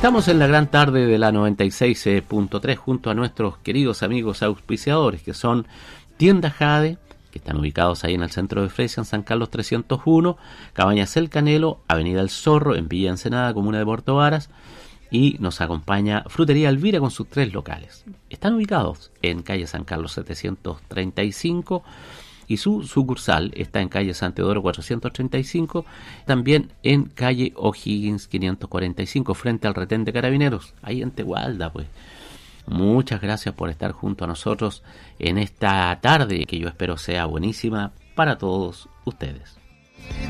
Estamos en la gran tarde de la 96.3 junto a nuestros queridos amigos auspiciadores, que son Tienda Jade, que están ubicados ahí en el centro de Fresia, en San Carlos 301, Cabañas El Canelo, Avenida El Zorro, en Villa Ensenada, comuna de Puerto Varas, y nos acompaña Frutería Elvira con sus 3 locales. Están ubicados en calle San Carlos 735 y su sucursal está en calle San Teodoro 435, también en calle O'Higgins 545, frente al retén de Carabineros, ahí en Tegualda, pues. Muchas gracias por estar junto a nosotros en esta tarde, que yo espero sea buenísima para todos ustedes.